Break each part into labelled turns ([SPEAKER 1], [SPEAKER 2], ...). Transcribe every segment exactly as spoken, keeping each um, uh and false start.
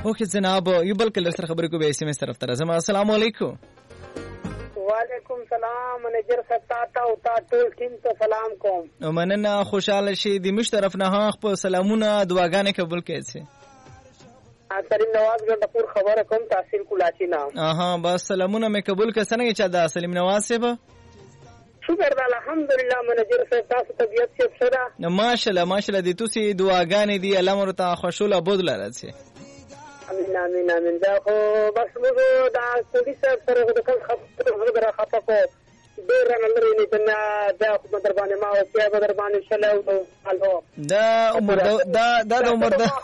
[SPEAKER 1] اوکې جناب یو بل کله سره خبرې کو به اس ام اس طرف ته راځم. السلام علیکم.
[SPEAKER 2] وعلیکم سلام منیجر صاحب تا او تا ټول ټیم ته سلام کوم.
[SPEAKER 1] مننه خوشاله شي د مش طرف نه ها خپل سلامونه دعاګانې قبول کړئ شي.
[SPEAKER 2] سلیم نواز ګندپور خبره کوم تحصیل کولاچی نام.
[SPEAKER 1] اها بس سلامونه مې قبول کړ. څنګه چې دا سلیم نواز صاحب
[SPEAKER 2] شکر د الحمدلله منیجر صاحب تاسو طبیعت څه ښه ده؟
[SPEAKER 1] ماشاءالله ماشاءالله دي تاسو دعاګانې دي الله مر ته خوشاله بود لرسي.
[SPEAKER 2] امين امين امين دا خو بس موږ دا پولیس سره د کل خبره غوډه خپه کو ډیر نه لري نه دنا دا خو در باندې ما او چې به در باندې شلو الو
[SPEAKER 1] دا عمر دا دا د عمر دا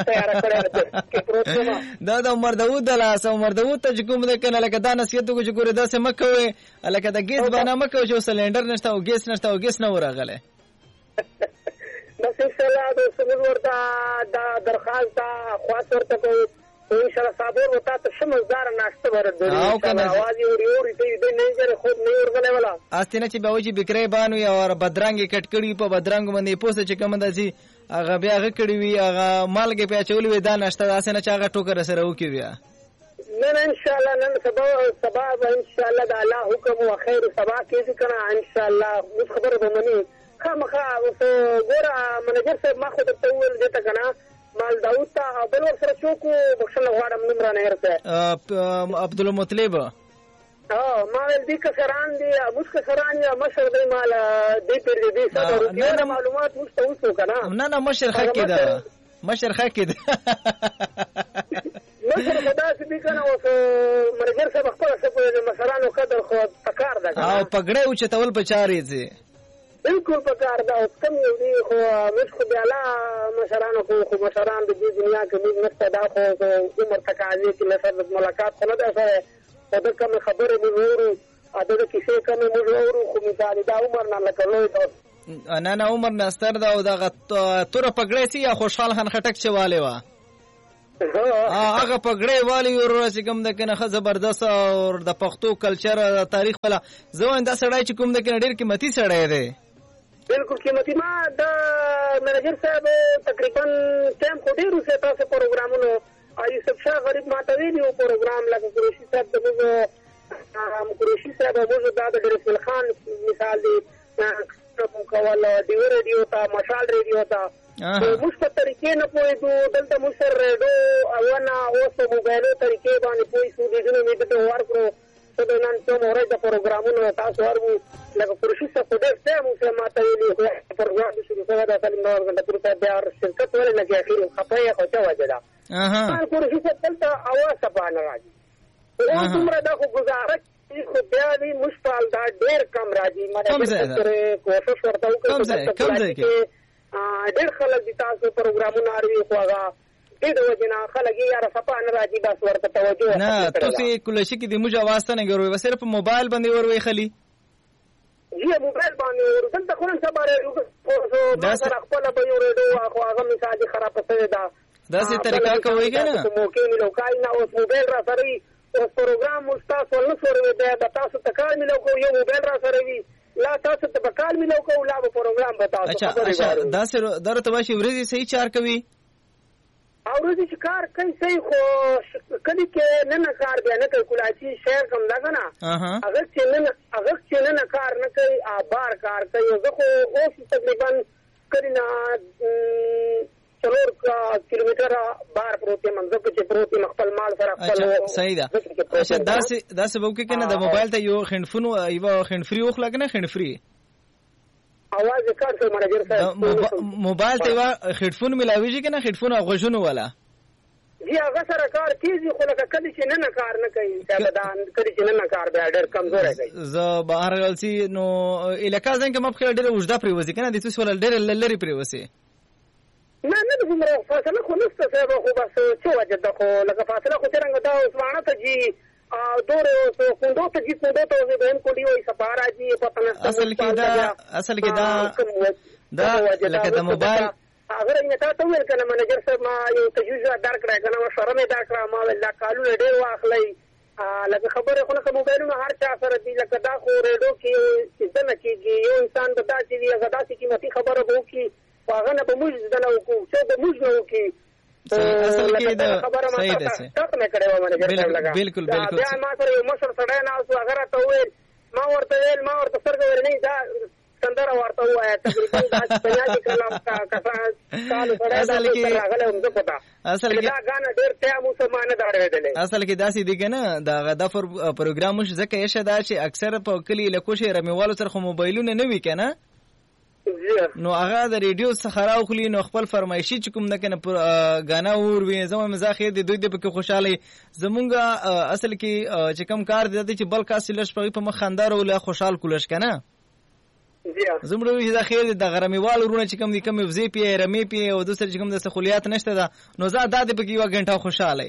[SPEAKER 1] دا د عمر داوود د لاس عمر داوود ته کوم د کنه لکه دا نصیحت کو چې ګوره دا سم کوي لکه دا ګیس باندې مکو چې سلندر نشته او ګیس نشته او ګیس نه ورغله
[SPEAKER 2] بس ان شاء الله د سمور ورته دا درخواست دا خاص ورته کو ان شاء الله صابر وتا ته شمزدار ناشته ورته
[SPEAKER 1] او کنه
[SPEAKER 2] आवाज یوري یوري ته دې نه جره خود نه ورغله ولا
[SPEAKER 1] استنه چې به وجه بکرې بانو یا ور بدرنګ کټکړی په بدرنګ باندې پوسه چې کوم داسي هغه بیا هغه کړی وی هغه مالګه په چولې وی دا ناشته داسې نه چې هغه ټوکر سره وکي بیا
[SPEAKER 2] نن ان شاء الله نن سبا سبا ان شاء الله د الله حکم او خیر سبا کې کنه ان شاء الله مش خبره به مني خامخا اوس ګوره منیجر صاحب ما خو ته ویل دې ته کنه مال داوود ته بل ور سره چوکو بخښنه غواړم نمبر نه هرته
[SPEAKER 1] عبدالمطلب
[SPEAKER 2] اه ما ول دي کسران دي ابوس کسران یا مشر دی مال دې پر دې څه ورو معلومات مست اوسو کنه
[SPEAKER 1] نه نه مشر حق ده مشر حق ده
[SPEAKER 2] مشر خدا سي کنه اوس منیجر صاحب خپل څه مشرانو قدر خو پکار ده
[SPEAKER 1] او پګړې او چتول بچاري دي
[SPEAKER 2] بالکل پکار دا اوس کم یو دی خو مش خو بیالا مشرانو خو خو مشران د دې دنیا کې موږ نشته دا خو عمر تقاضي کې لسر ملاقات خو نه ده سره دا کوم خبره مې ورو اته د کیسه کوم مې ورو خو مثال دا عمر نه لکلوي
[SPEAKER 1] نه نه عمر نستر دا او دا تور پګړې سي یا خوشحال خان خټک چواله وا هغه پګړې والی ورو چې کوم د کنه زبردست او د پښتو کلچر تاریخ ولا زوین دا سړی چې کوم د کنه ډیر قیمتي سړی دی
[SPEAKER 2] بالکل قیمتي ما د منیجر صاحب تقریبا ټیم خو ډیر اوسه تاسو پروګرامونو یوسف شاه غریب ماته ویډیو پروګرام لکه قریشي صاحب د موږ قریشي صاحب موږ د رسول خان مثال دی کول دی ریډیو تا مشال ریډیو تا موږ په طریقې نه پوهېدو دلته موږ سره ریډیو او نه اوس په موبایلو طریقې باندې پوه شو د ځینو مې ته ورکړو څه د نن څو مورې د پروګرامونو تاسو ورو لکه قریشي صاحب په ډېر ټایم اوسه ماته ویلي پروګرام شروع شوی د سلیم نور غنډپور صاحب بیا شرکت ولې نه کې اخر خپه یې خو څه وجه ده اها قریشي صاحب دلته اواز سبحان راځي او څومره دا خو گزارش خو بیا دې مشکل دا ډېر کم راځي مله کوشش ورته وکړم ډېر خلک دي تاسو پروګرامونه اړوي خو هغه دې د وجه نه خلک یې یاره صفه نه راځي بس ورته توجه
[SPEAKER 1] نه تاسو کلشي کې د موږ اواز ته نه ګورئ صرف په موبایل باندې وروي خلی
[SPEAKER 2] جی موبایل باندې ور دلته خو نن سبا ورو دا سره خپل به یو ریډیو خو هغه مثال خراب شوی دا
[SPEAKER 1] داسې طریقه کوي کنه
[SPEAKER 2] موکې ملو کای نه اوس موبایل را سره وي اوس پروګرام مستاس ول نو سره دی تاسو تکال ملو کو یو موبایل را سره وي لا تاسو ته بکال ملو کو لا پروګرام بتاو
[SPEAKER 1] اچھا اچھا دا سره درته واشي ورځي صحیح چار کوي
[SPEAKER 2] او ورځي چې کار کوي صحیح خو کله کې نه نه کار بیا نه کوي کولای شهر کم دا کنه هغه چې نه هغه چې نه کار نه کوي آبار کار کوي زه خو اوس تقریبا کرینا څلور کیلومتره بار پروت منځ کې پروت مخفل مال سره خپل
[SPEAKER 1] صحیح ده اچھا دا دا سبب کې کنه د موبایل ته یو خنفون یو خنفري او خلک نه خنفري
[SPEAKER 2] आवाज کار څه منیجر صاحب
[SPEAKER 1] موبایل ته هډفون ملاويږي کنه هډفون غوښنه والا
[SPEAKER 2] جی هغه سره کار کیږي خو لکه کله چې نه نه کار نه کوي سبدان کله چې نه نه کار بیا ډېر کمزور دی
[SPEAKER 1] ز بهر غلسي نو الکا څنګه مخ ډېر وجدا پریوځي کنه د تاسو ول ډېر لری پریوځي
[SPEAKER 2] نه نه د عمر فاصله خو نشته صاحب خو بس څه وجه ده خو لکه فاصله خو څنګه دا عثمانه ته جی دور کوندو ته جی کوندو ته زه بهم کوډي وای سفارا جی پتن
[SPEAKER 1] اصل کې دا اصل کې دا دا لکه د موبایل
[SPEAKER 2] اگر ان ته ته ویل کنه منیجر صاحب ما یو تجویز دار کړای کنه ما شرم دار کړا ما ول کالو ډېر واخلې لکه خبره خو نه موبایلونو هر چا سره دی لکه دا خو ریډیو کې څه نه کیږي یو انسان د داسې دی غدا چې قیمتي خبره وو کی هغه نه به موږ دنه وکړو څه به موږ نه وکړو
[SPEAKER 1] اصل کې د صحیح ده سي
[SPEAKER 2] تاسو نه کړو باندې
[SPEAKER 1] بالکل بالکل
[SPEAKER 2] بیا ما سره یو مشر سره نه اوس هغه ته ویل ما ورته ویل ما ورته سرګ ورنی دا څنګه ورته وایا تقریبا دا پنځه کلام کا کال سره
[SPEAKER 1] اصل کې
[SPEAKER 2] هغه هم څه پتا
[SPEAKER 1] اصل کې
[SPEAKER 2] دا غانا ډېر ته مو سمانه داړې
[SPEAKER 1] اصل کې داسې دی کنه دا غدا پر پروګرام مش زکه یشه دا چې اکثر په کلی لکوشه رمیوالو سره موبایلونه نه وی کنه نو هغه د ریډیو څخه راوخلی نو خپل فرمایشي چې کوم نه کنه غانا اور وی زمو مزاخ دې دوی د پکې خوشاله زمونږه اصل کې چې کم کار دي چې بل کاسلش په مخ خندار او له خوشحال کولش کنه زموږ وی دا خیر د غرمیوال ورونه چې کم دي کم وزي پی رمی پی او د سر چې کم د سخولیات نشته دا نو زه د دې پکې یو غنټه خوشاله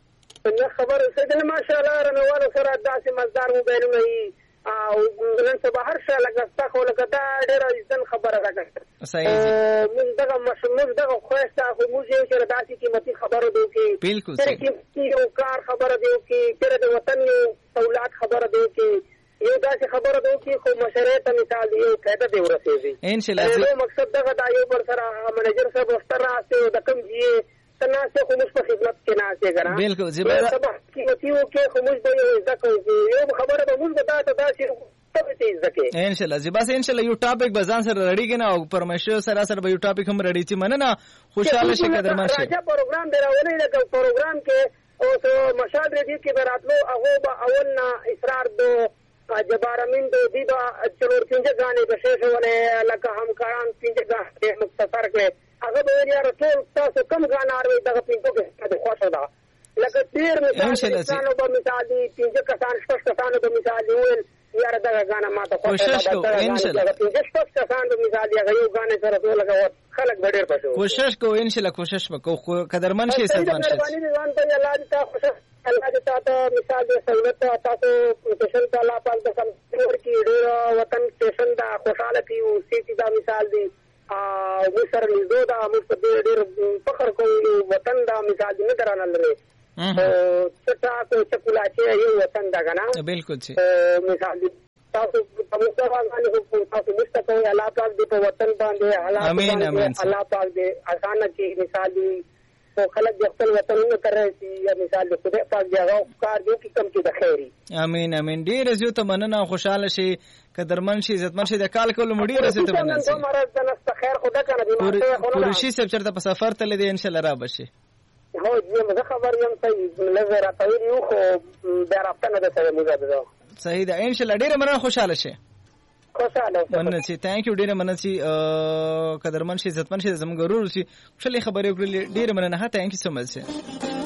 [SPEAKER 2] څنګه خبر سیدل ماشاءالله رمیوال سره داسې مزدار موبایلونه او نن سبا هر څه لکه تاسو لکه دا ډېر ځن خبره راکړه
[SPEAKER 1] صحیح دي
[SPEAKER 2] موږ دغه مشمول دغه خوښه خو موږ یو چې داسې قیمتي خبره دی کې
[SPEAKER 1] بالکل صحیح
[SPEAKER 2] یو کار خبره دی کې تر د وطن یو اولاد خبره دی کې یو داسې خبره دی کې خو مشره ته مثال یو فائدہ دی ورسېږي
[SPEAKER 1] ان شاء الله
[SPEAKER 2] مقصد دغه دا یو پر سره منیجر صاحب ستر راځي د کم دی تناسه خو موږ په خدمت کې نه سي ګرا
[SPEAKER 1] بالکل زبر
[SPEAKER 2] قیمتي او کې خو موږ به یو ځکه یو خبره به موږ دا ته داسې ته ته ځکه
[SPEAKER 1] ان شاء الله زبر ان شاء الله یو ټاپک بزان سره رډیږي نه او پرمشه سره سره به یو ټاپک هم رډی چې مننه خوشاله شي قدرمن شي
[SPEAKER 2] راځه پروګرام دراولې لکه پروګرام کې او مشال ریډیو کې براتلو هغه به اول نه اصرار دو جبارمین دو دیبا چلور پنځه غانې به شېشونه لکه همکاران پنځه غانې مختصر کړي هغه به یې راټول تاسو کم غانا اړوي دغه پینځه کې خوښه ده لکه ډیر مثال انسانو به مثال دي پنځه کسان شپږ کسان به مثال دي ول یاره دغه غانا ماته خوښه ده ان شاء الله پنځه شپږ کسان به مثال دي هغه یو غانا سره ټول لګا خلک ډیر پښو
[SPEAKER 1] کوشش کو ان شاء الله کوشش وکړو قدرمن شي ستمن شي
[SPEAKER 2] باندې ځان ته الله دې تا خوشاله الله دې تا مثال دې سہولت تاسو پروفیشن ته الله پاک د سم کې ډیر وطن سټیشن دا خوشاله کیو سیټي دا مثال دي او مصر لیدو دا موږ په ډېر فخر کوو وطن دا مثال نه درانه لري او چټا کو چکولا چې یو وطن دا غنا
[SPEAKER 1] بالکل چې
[SPEAKER 2] مثال تاسو په موږ باندې تاسو مستقو الله پاک دې په وطن باندې حالات
[SPEAKER 1] امين امين
[SPEAKER 2] الله پاک دې آسان کې مثال دي او خلک د خپل وطن نه کوي یا مثال دې خدای پاک دې هغه کار دې کې کم کې د خیري
[SPEAKER 1] امين امين ډېر زیات مننه خوشاله شي قدرمن شي عزتمن شي د کال کول مډي رسته مننه
[SPEAKER 2] سي مرز د نست خیر خدا کنه
[SPEAKER 1] بیمار پوری شي سب چرته په سفر تل دي ان شاء الله را بشي
[SPEAKER 2] هو دې مزه خبر یم صحیح لږه راټوي یو خو بیا راځنه د سره موږ ده
[SPEAKER 1] صحیح ده ان شاء الله ډېر مننه خوشاله شي
[SPEAKER 2] خوشاله
[SPEAKER 1] مننه سي ثانک یو ډېر مننه سي قدرمن شي عزتمن شي زموږ ورور سي خپل خبرې وکړلې ډېر مننه ها ثانک یو سو مچ